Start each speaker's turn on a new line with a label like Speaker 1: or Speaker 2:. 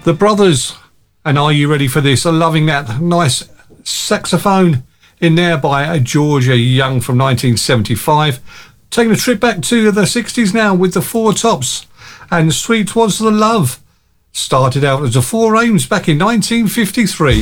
Speaker 1: The Brothers, and Are You Ready for This? I'm loving that nice saxophone in there by Georgia Young from 1975. Taking a trip back to the 60s now with the Four Tops, and Sweet Was the Love. Started out as the Four Aims back in 1953.